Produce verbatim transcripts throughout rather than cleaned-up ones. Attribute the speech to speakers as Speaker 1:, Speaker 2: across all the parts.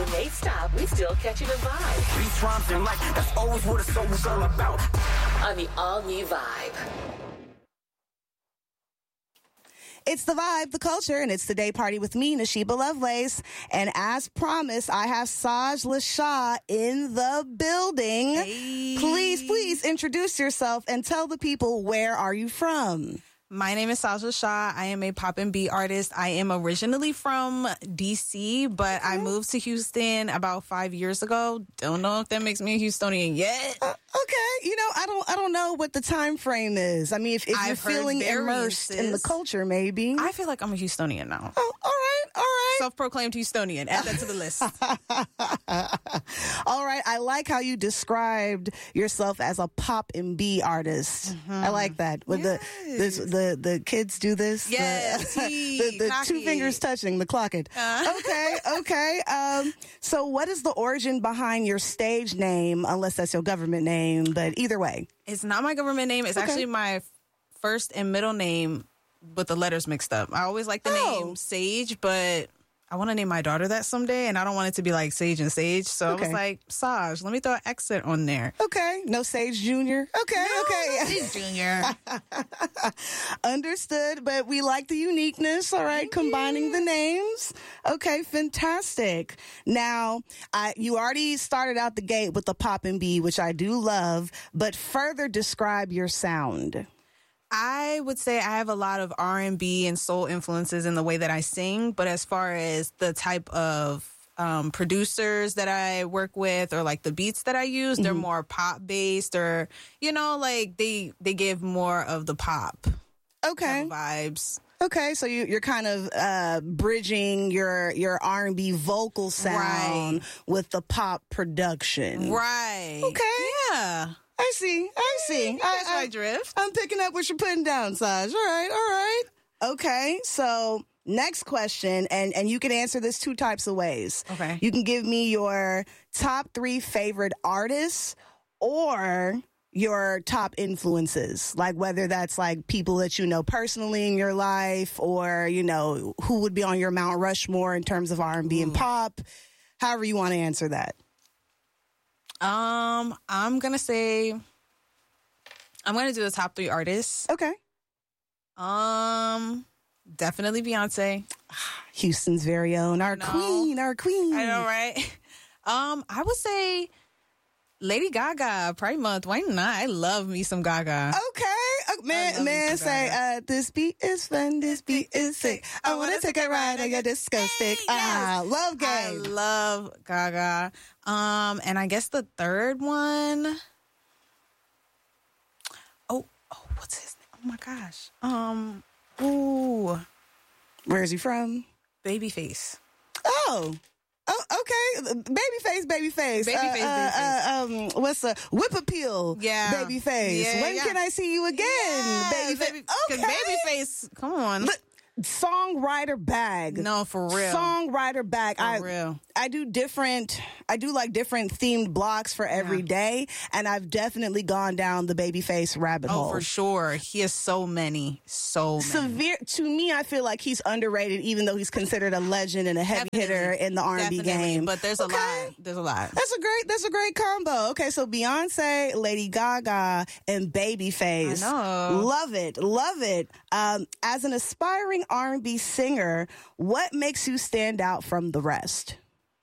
Speaker 1: When they stop, we still catching a vibe.
Speaker 2: Beats, rhymes, and life, that's always what a soul is all about.
Speaker 1: On the all-new Vibe.
Speaker 3: It's the vibe, the culture, and it's the day party with me, Nashiba Lovelace. And as promised, I have Saj LaShaw in the building.
Speaker 4: Hey.
Speaker 3: Please, please introduce yourself and tell the people, where are you from?
Speaker 4: My name is Saj LaShaw. I am a pop and B artist. I am originally from D C, but I moved to Houston about five years ago. Don't know if that makes me a Houstonian yet.
Speaker 3: Uh, okay, you know, I don't, I don't know what the time frame is. I mean, if, if you're
Speaker 4: I've heard
Speaker 3: feeling immersed in the
Speaker 4: variances.
Speaker 3: culture, maybe.
Speaker 4: I feel like I'm a Houstonian now.
Speaker 3: Oh, all right, all right.
Speaker 4: Self-proclaimed Houstonian. Add that to the list.
Speaker 3: All right. I like how you described yourself as a pop and B artist.
Speaker 4: Mm-hmm.
Speaker 3: I like that. With
Speaker 4: Yes.
Speaker 3: the this, the the kids do this.
Speaker 4: Yes,
Speaker 3: The,
Speaker 4: T,
Speaker 3: the, the
Speaker 4: clock
Speaker 3: two
Speaker 4: it.
Speaker 3: fingers touching the clock it.
Speaker 4: Uh.
Speaker 3: Okay. Okay. Um. So, what is the origin behind your stage name? Unless that's your government name, but either way.
Speaker 4: It's not my government name. It's
Speaker 3: Okay.
Speaker 4: actually my first and middle name with the letters mixed up. I always like the
Speaker 3: Oh.
Speaker 4: name Sage, but I want to name my daughter that someday, and I don't want it to be like Sage and Sage. So I
Speaker 3: Okay.
Speaker 4: was like, Saj, let me throw an accent on there.
Speaker 3: Okay. No Sage Junior Okay. okay.
Speaker 4: Sage Junior
Speaker 3: Understood, but we like the uniqueness, all right, combining the names. Okay, fantastic. Now, I, you already started out the gate with the pop and B, which I do love, but further describe your sound.
Speaker 4: I would say I have a lot of R and B and soul influences in the way that I sing, but as far as the type of um, producers that I work with or like the beats that I use, they're more pop based, or, you know, like they, they give more of the pop
Speaker 3: Okay.
Speaker 4: type of vibes.
Speaker 3: Okay, so you, you're kind of uh, bridging your your R and B vocal sound
Speaker 4: Right.
Speaker 3: with the pop production.
Speaker 4: Right.
Speaker 3: Okay.
Speaker 4: Yeah.
Speaker 3: I see. I see.
Speaker 4: You
Speaker 3: I,
Speaker 4: catch
Speaker 3: I-
Speaker 4: my drift.
Speaker 3: I'm picking up what you're putting down, Saj. All right, all right. Okay, so next question, and, and you can answer this two types of ways.
Speaker 4: Okay.
Speaker 3: You can give me your top three favorite artists or your top influences, like whether that's like people that you know personally in your life or, you know, who would be on your Mount Rushmore in terms of R and B and pop, however you want to answer that.
Speaker 4: Um, I'm gonna say I'm gonna do the top three artists.
Speaker 3: Okay.
Speaker 4: Um, definitely Beyonce.
Speaker 3: Houston's very own, our
Speaker 4: No.
Speaker 3: queen, our queen.
Speaker 4: I know, right? Um, I would say Lady Gaga, Pride Month. Why not? I love me some Gaga.
Speaker 3: Okay. Uh, man,
Speaker 4: love
Speaker 3: man
Speaker 4: me some
Speaker 3: say,
Speaker 4: Gaga.
Speaker 3: uh, this beat is fun, this beat is sick. I want to take a ride on your disco stick. Ah, love
Speaker 4: I
Speaker 3: game.
Speaker 4: love Gaga. Um, and I guess the third one. Oh, oh, what's his name? Oh my gosh. Um, ooh,
Speaker 3: Where is he from?
Speaker 4: Babyface.
Speaker 3: Oh. Oh, okay. Babyface, babyface.
Speaker 4: Babyface,
Speaker 3: uh, uh, uh, um, what's the whip appeal?
Speaker 4: Yeah.
Speaker 3: Babyface.
Speaker 4: Yeah,
Speaker 3: when
Speaker 4: yeah.
Speaker 3: can I see you again?
Speaker 4: Yeah,
Speaker 3: Babyface.
Speaker 4: baby, 'cause
Speaker 3: Okay.
Speaker 4: Babyface. Come on.
Speaker 3: But songwriter bag.
Speaker 4: No, for real.
Speaker 3: Songwriter bag.
Speaker 4: For
Speaker 3: I,
Speaker 4: real.
Speaker 3: I do different, I do like different themed blocks for every
Speaker 4: Yeah.
Speaker 3: day, and I've definitely gone down the Babyface rabbit
Speaker 4: Oh,
Speaker 3: hole.
Speaker 4: for sure. He has so many, so many.
Speaker 3: Severe to me, I feel like he's underrated, even though he's considered a legend and a heavy
Speaker 4: Definitely.
Speaker 3: hitter in the R and B
Speaker 4: Definitely.
Speaker 3: game.
Speaker 4: But there's
Speaker 3: Okay.
Speaker 4: a lot. There's a lot.
Speaker 3: That's a great. That's a great combo. Okay, so Beyonce, Lady Gaga, and Babyface.
Speaker 4: I know.
Speaker 3: Love it. Love it. Um, as an aspiring R and B singer, what makes you stand out from the rest?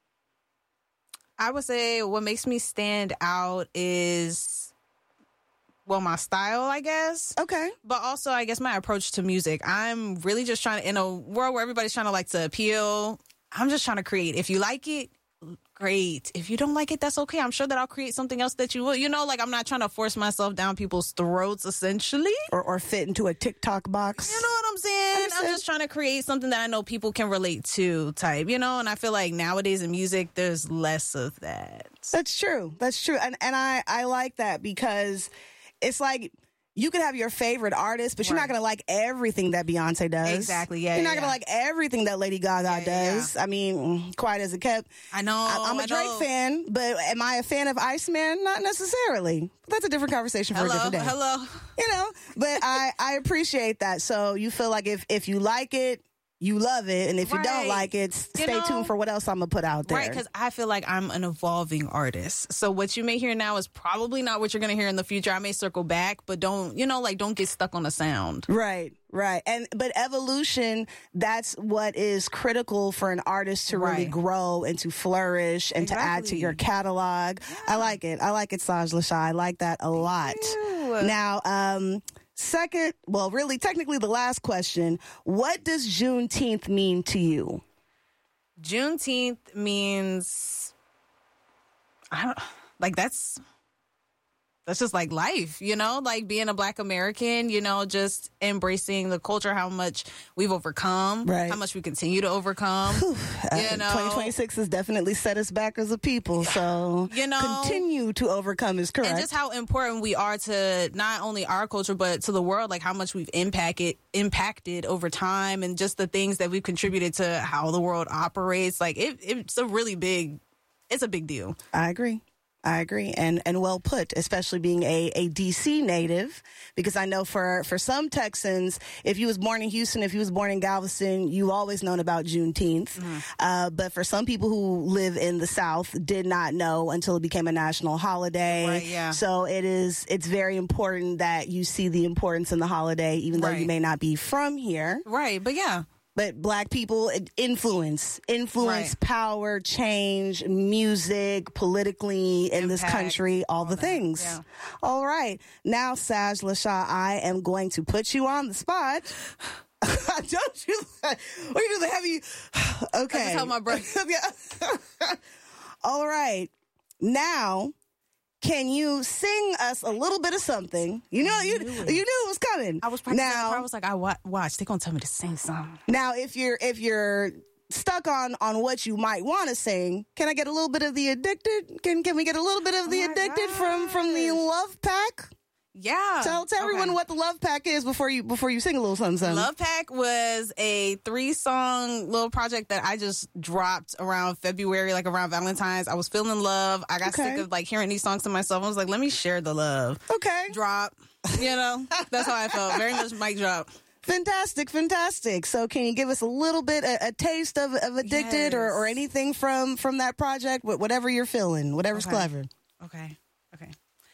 Speaker 4: I would say what makes me stand out is, well, my style, I guess.
Speaker 3: Okay.
Speaker 4: But also, I guess, my approach to music. I'm really just trying to, in a world where everybody's trying to like to appeal, I'm just trying to create. If you like it, great. If you don't like it, that's okay. I'm sure that I'll create something else that you will. You know, like I'm not trying to force myself down people's throats, essentially.
Speaker 3: Or, or fit into a TikTok box?
Speaker 4: You know what I'm saying?
Speaker 3: Understood.
Speaker 4: I'm just trying to create something that I know people can relate to type, you know? And I feel like nowadays in music, there's less of that.
Speaker 3: That's true. That's true. And and I, I like that because it's like you could have your favorite artist, but you're not
Speaker 4: Right.
Speaker 3: going to like everything that Beyonce does.
Speaker 4: Exactly, yeah,
Speaker 3: You're not
Speaker 4: yeah,
Speaker 3: going to
Speaker 4: yeah.
Speaker 3: like everything that Lady Gaga
Speaker 4: Yeah, yeah,
Speaker 3: does. I mean, mm, quiet as it kept.
Speaker 4: I know.
Speaker 3: I, I'm a
Speaker 4: I
Speaker 3: Drake
Speaker 4: know.
Speaker 3: fan, but am I a fan of Iceman? Not necessarily. That's a different conversation for
Speaker 4: Hello,
Speaker 3: a different day.
Speaker 4: hello.
Speaker 3: You know, but I, I appreciate that. So you feel like if, if you like it, you love it. And if
Speaker 4: Right.
Speaker 3: you don't like it, s-
Speaker 4: You
Speaker 3: stay
Speaker 4: know,
Speaker 3: tuned for what else I'm going to put out there.
Speaker 4: Right, because I feel like I'm an evolving artist. So what you may hear now is probably not what you're going to hear in the future. I may circle back, but don't, you know, like don't get stuck on a sound.
Speaker 3: Right, right. And but evolution, that's what is critical for an artist to really
Speaker 4: Right.
Speaker 3: grow and to flourish and to add to
Speaker 4: Exactly.
Speaker 3: your catalog. I like it. I like it, Saj Lashai. I like that a lot.
Speaker 4: you.
Speaker 3: Now, um, second, well, really, technically the last question, what does Juneteenth mean to you?
Speaker 4: Juneteenth means, I don't, like that's, that's just like life, you know, like being a Black American, you know, just embracing the culture, how much we've overcome,
Speaker 3: Right.
Speaker 4: how much we continue to overcome.
Speaker 3: Uh,
Speaker 4: You know,
Speaker 3: twenty twenty-six has definitely set us back as a people. So
Speaker 4: You know,
Speaker 3: continue to overcome is correct.
Speaker 4: and just how important we are to not only our culture but to the world, like how much we've impacted impacted over time, and just the things that we've contributed to how the world operates. Like it, it's a really big, it's a big deal.
Speaker 3: I agree. I agree. And and well put, especially being a, a D C native, because I know for, for some Texans, if you was born in Houston, if you was born in Galveston, you always known about Juneteenth.
Speaker 4: Mm-hmm.
Speaker 3: Uh, but for some people who live in the South, did not know until it became a national holiday.
Speaker 4: Right, yeah.
Speaker 3: So it is, it's very important that you see the importance in the holiday, even though you
Speaker 4: Right.
Speaker 3: may not be from here.
Speaker 4: Right, but yeah.
Speaker 3: But Black people, it- influence, influence,
Speaker 4: Right.
Speaker 3: power, change, music, politically in this
Speaker 4: Impact,
Speaker 3: country, all,
Speaker 4: all
Speaker 3: the
Speaker 4: that,
Speaker 3: things.
Speaker 4: yeah.
Speaker 3: All right. Now, Saj Lashai, I am going to put you on the spot. Don't you? What you do the heavy? Okay.
Speaker 4: I just held my breath.
Speaker 3: Yeah. All right. Now, can you sing us a little bit of something? You know, you, you knew it was coming.
Speaker 4: I was practicing.
Speaker 3: now.
Speaker 4: I was like, I wa- watch. They're gonna tell me to sing something.
Speaker 3: Now, if you're if you're stuck on on what you might want to sing, can I get a little bit of the Addicted? Can can we get a little bit of the
Speaker 4: Oh my
Speaker 3: Addicted from from the
Speaker 4: gosh.
Speaker 3: Love Pack?
Speaker 4: Yeah.
Speaker 3: Tell tell everyone
Speaker 4: Okay.
Speaker 3: what the Love Pack is before you before you sing a little something. something.
Speaker 4: Love Pack was a three song little project that I just dropped around February, like around Valentine's. I was feeling love. I got
Speaker 3: Okay.
Speaker 4: sick of like hearing these songs to myself. I was like, let me share the love.
Speaker 3: Okay,
Speaker 4: Drop. You know, that's how I felt. Very much mic drop.
Speaker 3: fantastic, fantastic. So, can you give us a little bit a, a taste of, of Addicted or,
Speaker 4: Yes.
Speaker 3: or anything from from that project? Wh- Whatever you're feeling, whatever's
Speaker 4: Okay.
Speaker 3: clever.
Speaker 4: Okay. Okay.